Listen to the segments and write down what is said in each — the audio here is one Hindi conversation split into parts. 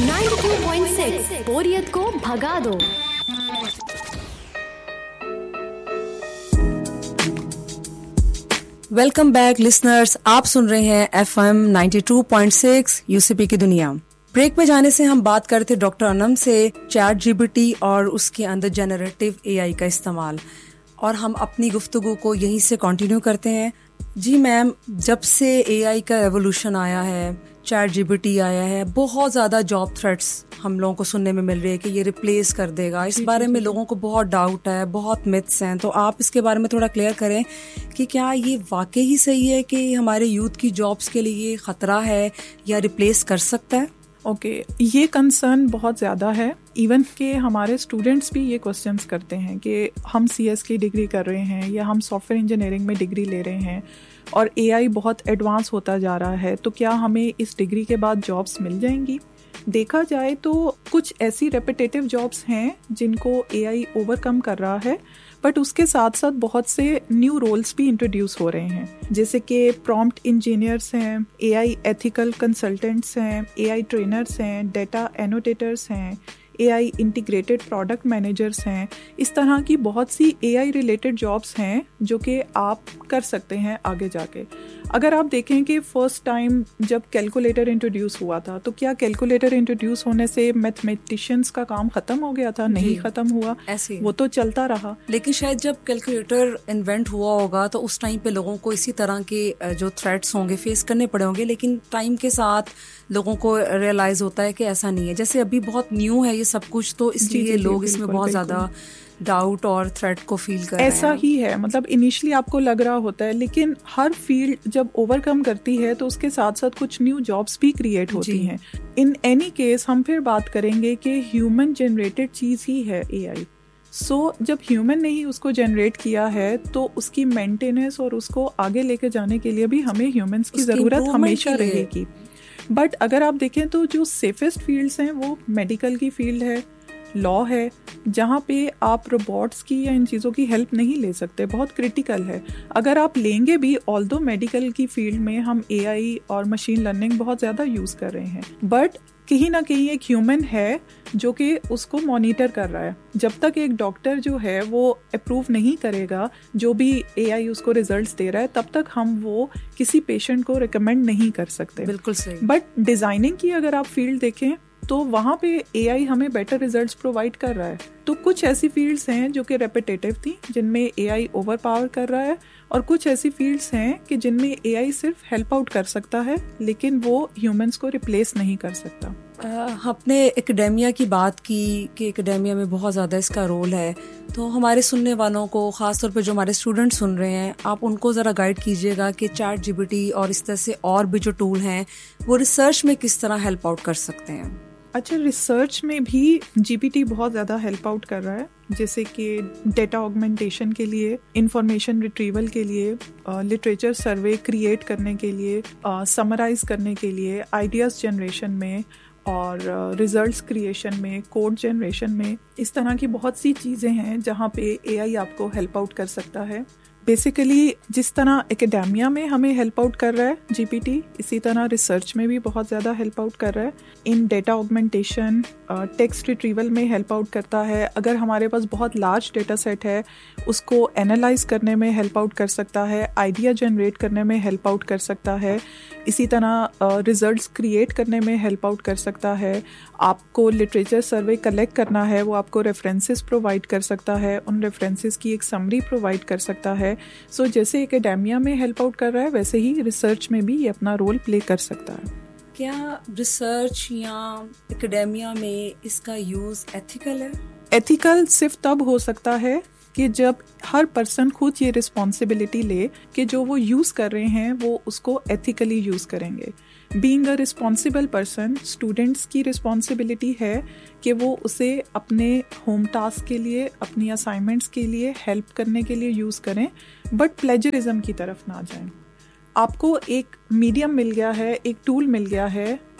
92.6 बोरियत को भगा दो। वेलकम बैक लिसनर्स, आप सुन रहे हैं FM 92.6 यूसीपी की दुनिया। ब्रेक में जाने से हम बात करते डॉक्टर अनम से चैट जीपीटी और उसके अंदर जनरेटिव एआई का इस्तेमाल, और हम अपनी गुफ्तगू को यहीं से कंटिन्यू करते हैं। जी मैम, जब से एआई का एवोल्यूशन आया है, चैट जीपीटी आया है, बहुत ज़्यादा जॉब थ्रेट्स हम लोगों को सुनने में मिल रही है कि ये रिप्लेस कर देगा। इस बारे में लोगों को बहुत डाउट है, बहुत मिथ्स हैं, तो आप इसके बारे में थोड़ा क्लियर करें कि क्या ये वाकई ही सही है कि हमारे यूथ की जॉब्स के लिए ये खतरा है या रिप्लेस कर सकता है? ये कंसर्न बहुत ज़्यादा है। इवन के हमारे स्टूडेंट्स भी ये क्वेश्चंस करते हैं कि हम सीएस की डिग्री कर रहे हैं या हम सॉफ्टवेयर इंजीनियरिंग में डिग्री ले रहे हैं और एआई बहुत एडवांस होता जा रहा है, तो क्या हमें इस डिग्री के बाद जॉब्स मिल जाएंगी? देखा जाए तो कुछ ऐसी रेपिटेटिव जॉब्स हैं जिनको एआई ओवरकम कर रहा है, बट उसके साथ साथ बहुत से न्यू रोल्स भी इंट्रोड्यूस हो रहे हैं, जैसे कि प्रॉम्प्ट इंजीनियर्स हैं, एआई एथिकल कंसल्टेंट्स हैं, एआई ट्रेनर्स हैं, डेटा एनोटेटर्स हैं, एआई इंटीग्रेटेड प्रोडक्ट मैनेजर्स हैं। इस तरह की बहुत सी एआई रिलेटेड जॉब्स हैं जो कि आप कर सकते हैं आगे जाके। अगर आप देखें कि फर्स्ट टाइम जब कैलकुलेटर इंट्रोड्यूस हुआ था, तो क्या कैलकुलेटर इंट्रोड्यूस होने से मैथमेटिशियंस का काम खत्म हो गया था? नहीं खत्म हुआ, ऐसे वो तो चलता रहा। लेकिन शायद जब कैलकुलेटर इन्वेंट हुआ होगा तो उस टाइम पे लोगों को इसी तरह के जो थ्रेट्स होंगे फेस करने पड़े होंगे, लेकिन टाइम के साथ लोगों को रियलाइज होता है कि ऐसा नहीं है। जैसे अभी बहुत न्यू है ये सब कुछ, तो इसलिए लोग इसमें बहुत ज्यादा डाउट और थ्रेट को फील कर रहे हैं। ऐसा ही है, मतलब इनिशियली आपको लग रहा होता है, लेकिन हर फील्ड जब ओवरकम करती है तो उसके साथ साथ कुछ न्यू जॉब्स भी क्रिएट होती हैं। इन एनी केस हम फिर बात करेंगे कि ह्यूमन जनरेटेड चीज ही है एआई। जब ह्यूमन ने ही उसको जनरेट किया है तो उसकी मेंटेनेंस और उसको आगे लेके जाने के लिए भी हमें ह्यूमंस की जरूरत हमेशा रहेगी। बट अगर आप देखें तो जो सेफेस्ट फील्ड्स हैं वो मेडिकल की फील्ड है, लॉ है, जहाँ पे आप रोबोट्स की या इन चीज़ों की हेल्प नहीं ले सकते, बहुत क्रिटिकल है। अगर आप लेंगे भी, ऑल्दो मेडिकल की फील्ड में हम एआई और मशीन लर्निंग बहुत ज़्यादा यूज़ कर रहे हैं, बट कहीं ना कहीं एक ह्यूमन है जो कि उसको मॉनिटर कर रहा है। जब तक एक डॉक्टर जो है वो अप्रूव नहीं करेगा जो भी एआई उसको रिजल्ट्स दे रहा है, तब तक हम वो किसी पेशेंट को रिकमेंड नहीं कर सकते। बिल्कुल सही। बट डिज़ाइनिंग की अगर आप फील्ड देखें तो वहाँ पे एआई हमें बेटर रिजल्ट्स प्रोवाइड कर रहा है। तो कुछ ऐसी फील्ड्स हैं जो कि रेपिटेटिव थी जिनमें एआई ओवर पावर कर रहा है, और कुछ ऐसी फील्ड्स हैं कि जिनमें एआई सिर्फ हेल्प आउट कर सकता है, लेकिन वो ह्यूमंस को रिप्लेस नहीं कर सकता। आपने एकेडेमिया की बात की कि एकेडेमिया में बहुत ज़्यादा इसका रोल है, तो हमारे सुनने वालों को, ख़ासतौर पे जो हमारे स्टूडेंट सुन रहे हैं, आप उनको ज़रा गाइड कीजिएगा कि चैट जीपीटी और इस तरह से और भी जो टूल हैं वो रिसर्च में किस तरह हेल्प आउट कर सकते हैं। अच्छा, रिसर्च में भी जीपीटी बहुत ज़्यादा हेल्प आउट कर रहा है, जैसे कि डेटा ऑगमेंटेशन के लिए, इंफॉर्मेशन रिट्रीवल के लिए, लिटरेचर सर्वे क्रिएट करने के लिए, समराइज करने के लिए, आइडियाज़ जनरेशन में और रिजल्ट्स क्रिएशन में, कोड जनरेशन में। इस तरह की बहुत सी चीज़ें हैं जहाँ पे एआई आपको हेल्प आउट कर सकता है। बेसिकली जिस तरह एकेडेमिया में हमें हेल्प आउट कर रहा है जीपीटी, इसी तरह रिसर्च में भी बहुत ज़्यादा हेल्प आउट कर रहा है। इन डेटा ऑगमेंटेशन, टेक्स्ट रिट्रीवल में हेल्प आउट करता है। अगर हमारे पास बहुत लार्ज डेटा सेट है, उसको एनालाइज करने में हेल्प आउट कर सकता है, आइडिया जनरेट करने में हेल्प आउट कर सकता है। इसी तरह रिजल्ट्स क्रिएट करने में हेल्प आउट कर सकता है। आपको लिटरेचर सर्वे कलेक्ट करना है, वो आपको रेफरेंसेस प्रोवाइड कर सकता है, उन रेफरेंसेस की एक समरी प्रोवाइड कर सकता है। जैसे एकेडेमिया में हेल्प आउट कर रहा है, वैसे ही रिसर्च में भी ये अपना रोल प्ले कर सकता है। क्या रिसर्च या एकेडेमिया में इसका यूज एथिकल है? एथिकल सिर्फ तब हो सकता है कि जब हर पर्सन खुद ये रिस्पॉन्सिबिलिटी ले कि जो वो यूज़ कर रहे हैं वो उसको एथिकली यूज़ करेंगे। Being a responsible person, students की रिस्पॉन्सिबिलिटी है कि वो उसे अपने होम टास्क के लिए, अपनी असाइनमेंट्स के लिए, हेल्प करने के लिए यूज़ करें, बट प्लेजरिज्म की तरफ ना जाएं। आपको एक मीडियम मिल गया है, एक टूल मिल गया है,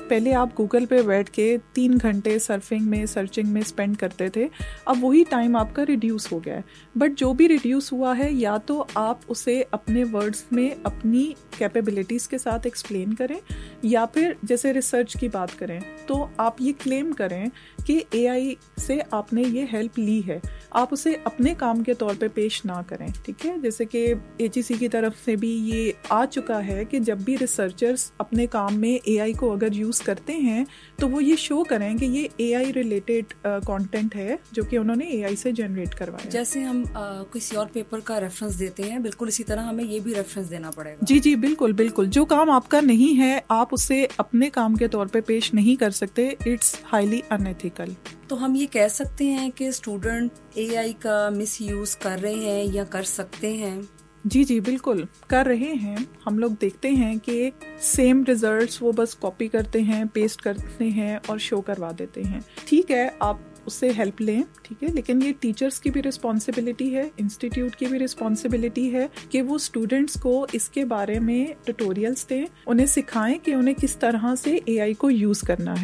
पहले आप गूगल पे बैठ के 3 घंटे सर्चिंग में स्पेंड करते थे, अब वही टाइम आपका रिड्यूस हो गया है। बट जो भी रिड्यूस हुआ है, या तो आप उसे अपने वर्ड्स में अपनी कैपेबिलिटीज़ के साथ एक्सप्लेन करें, या फिर जैसे रिसर्च की बात करें तो आप ये क्लेम करें कि AI से आपने ये हेल्प ली है, आप उसे अपने काम के तौर पे पेश ना करें। ठीक है, जैसे कि HEC की तरफ से भी ये आ चुका है कि जब भी रिसर्चर्स अपने काम में AI को अगर यूज़ करते हैं तो वो ये शो करें कि ये AI रिलेटेड कंटेंट है जो कि उन्होंने AI से जनरेट करवाया। जैसे हम किसी और पेपर का रेफरेंस देते हैं, बिल्कुल इसी तरह हमें ये भी रेफरेंस देना पड़ेगा। जी जी, बिल्कुल बिल्कुल। जो काम आपका नहीं है आप उसे अपने काम के तौर पे पेश नहीं कर सकते, इट्स हाईली अनएथिकल। तो हम ये कह सकते हैं कि स्टूडेंट AI का मिसयूज कर रहे हैं या कर सकते हैं? जी जी, बिल्कुल कर रहे हैं। हम लोग देखते हैं कि सेम रिजल्ट्स वो बस कॉपी करते हैं, पेस्ट करते हैं और शो करवा देते हैं। ठीक है, आप उससे हेल्प लें, ठीक है, लेकिन ये टीचर्स की भी रिस्पॉन्सिबिलिटी है, इंस्टीट्यूट की भी रिस्पॉन्सिबिलिटी है कि वो स्टूडेंट्स को इसके बारे में ट्यूटोरियल्स दें, उन्हें सिखाएं कि उन्हें किस तरह से AI को यूज़ करना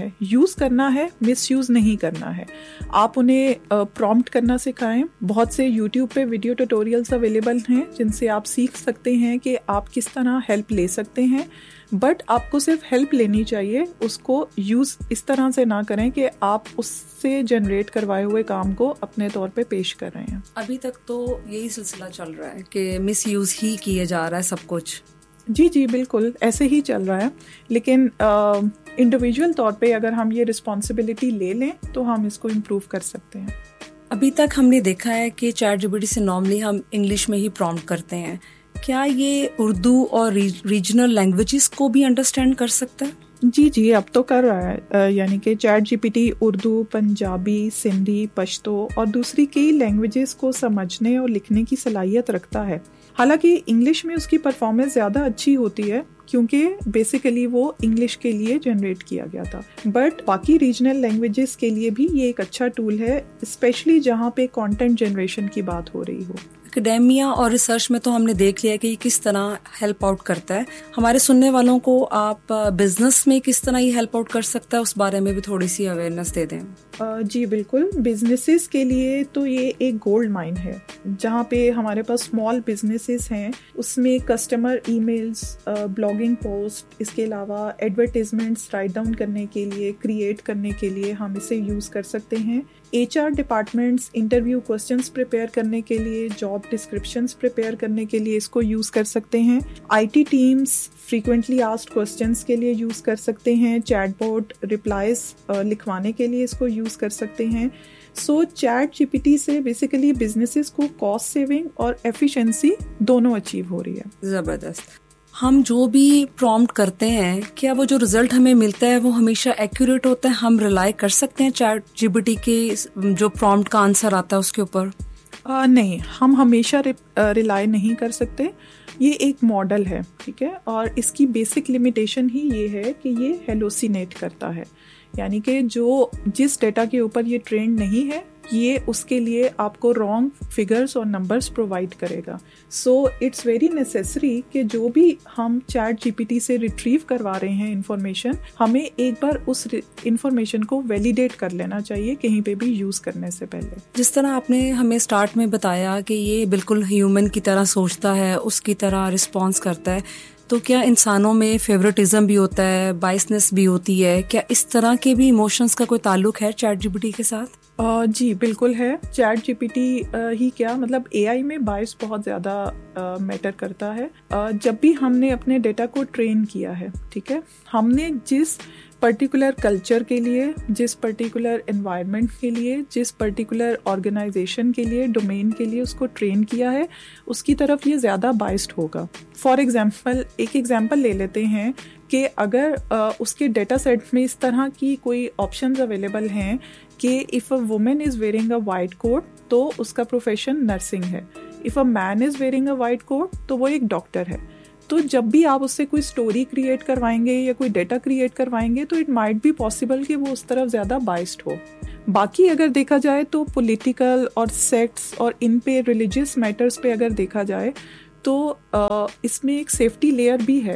है, मिसयूज़ नहीं करना है। आप उन्हें प्रॉम्प्ट करना सिखाएं। बहुत से यूट्यूब पे वीडियो ट्यूटोरियल्स अवेलेबल हैं जिनसे आप सीख सकते हैं कि आप किस तरह हेल्प ले सकते हैं। बट आपको सिर्फ हेल्प लेनी चाहिए, उसको यूज़ इस तरह से ना करें कि आप उससे जनरेट करवाए हुए काम को अपने तौर पे पेश कर रहे हैं। अभी तक तो यही सिलसिला चल रहा है कि मिसयूज ही किए जा रहा है सब कुछ। जी जी, बिल्कुल ऐसे ही चल रहा है, लेकिन इंडिविजुअल तौर पे अगर हम ये रिस्पॉन्सिबिलिटी ले लें तो हम इसको इम्प्रूव कर सकते हैं। अभी तक हमने देखा है कि ChatGPT से नॉर्मली हम इंग्लिश में ही प्रॉम्प्ट करते हैं, क्या ये उर्दू और रीजनल लैंग्वेजेस को भी अंडरस्टैंड कर सकता है? जी जी, अब तो कर रहा है। यानी कि ChatGPT उर्दू, पंजाबी, सिंधी, पश्तो और दूसरी कई लैंग्वेजेस को समझने और लिखने की सलाहियत रखता है। हालांकि इंग्लिश में उसकी परफॉर्मेंस ज़्यादा अच्छी होती है क्योंकि बेसिकली वो इंग्लिश के लिए जनरेट किया गया था, बट बाकी रीजनल लैंग्वेजेस के लिए भी ये एक अच्छा टूल है, स्पेशली जहाँ पे कंटेंट जनरेशन की बात हो रही हो। एकेडेमिया और रिसर्च में तो हमने देख लिया कि ये किस तरह हेल्प आउट करता है। हमारे सुनने वालों को आप बिजनेस में किस तरह ये हेल्प आउट कर सकता है उस बारे में भी थोड़ी सी अवेयरनेस दे दें। जी बिल्कुल, बिजनेसेस के लिए तो ये एक गोल्ड माइन है। जहाँ पे हमारे पास स्मॉल बिजनेसेस हैं उसमें कस्टमर ईमेल्स, ब्लॉगिंग पोस्ट, इसके अलावा एडवर्टाइजमेंट्स राइट डाउन करने के लिए, क्रिएट करने के लिए हम इसे यूज़ कर सकते हैं। HR departments interview questions prepare करने के लिए, जॉब डिस्क्रिप्शंस प्रिपेयर करने के लिए इसको यूज़ कर सकते हैं। IT teams frequently asked questions के लिए यूज़ कर सकते हैं। चैटबॉट रिप्लाईज लिखवाने के लिए इसको यूज़ कर सकते हैं। सो ChatGPT से बेसिकली बिजनेसेस को कॉस्ट सेविंग और एफिशिएंसी दोनों अचीव हो रही है। ज़बरदस्त। हम जो भी प्रॉम्प्ट करते हैं, क्या वो जो रिजल्ट हमें मिलता है वो हमेशा एक्यूरेट होता है? हम रिलाई कर सकते हैं ChatGPT के जो प्रॉम्प्ट का आंसर आता है उसके ऊपर? नहीं, हम हमेशा रिलाई नहीं कर सकते। ये एक मॉडल है, ठीक है, और इसकी बेसिक लिमिटेशन ही ये है कि ये हेलोसिनेट करता है, यानी कि जिस डेटा के ऊपर ये ट्रेन नहीं है ये उसके लिए आपको रॉन्ग फिगर्स और नंबर्स प्रोवाइड करेगा। सो इट्स वेरी नेसेसरी कि जो भी हम ChatGPT से रिट्रीव करवा रहे हैं इंफॉर्मेशन, हमें एक बार उस इंफॉर्मेशन को वैलिडेट कर लेना चाहिए कहीं पे भी यूज़ करने से पहले। जिस तरह आपने हमें स्टार्ट में बताया कि ये बिल्कुल ह्यूमन की तरह सोचता है, उसकी तरह रिस्पॉन्स करता है, तो क्या इंसानों में फेवरेटिज्म भी होता है, बाइसनेस भी होती है? क्या इस तरह के भी इमोशंस का कोई ताल्लुक है ChatGPT के साथ? जी बिल्कुल है। ChatGPT ही क्या, मतलब AI में बायस बहुत ज़्यादा मैटर करता है। जब भी हमने अपने डेटा को ट्रेन किया है, ठीक है, हमने जिस पर्टिकुलर कल्चर के लिए, जिस पर्टिकुलर एनवायरनमेंट के लिए, जिस पर्टिकुलर ऑर्गेनाइजेशन के लिए, डोमेन के लिए उसको ट्रेन किया है, उसकी तरफ ये ज़्यादा बाइस्ड होगा। फॉर एग्जांपल, एक एग्जांपल ले लेते हैं कि अगर उसके डेटा सेट में इस तरह की कोई ऑप्शंस अवेलेबल हैं कि if a women is wearing a white coat तो उसका प्रोफेशन नर्सिंग है, if a man is wearing a white coat तो वो एक डॉक्टर है। तो जब भी आप उससे कोई स्टोरी क्रिएट करवाएंगे या कोई डेटा क्रिएट करवाएंगे तो इट माइट बी पॉसिबल कि वो उस तरफ ज़्यादा बाइस्ड हो। बाकी अगर देखा जाए तो पॉलिटिकल और सेक्ट्स और इन पे रिलीजियस मैटर्स पे अगर देखा जाए तो इसमें एक सेफ्टी लेयर भी है।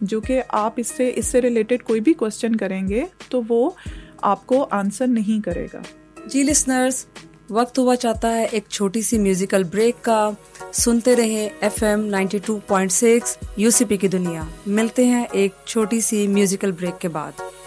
जो कि आप इससे रिलेटेड कोई भी क्वेश्चन करेंगे तो वो आपको आंसर नहीं करेगा। जी लिसनर्स, वक्त हुआ चाहता है एक छोटी सी म्यूजिकल ब्रेक का। सुनते रहे FM 92.6 UCP की दुनिया। मिलते हैं एक छोटी सी म्यूजिकल ब्रेक के बाद।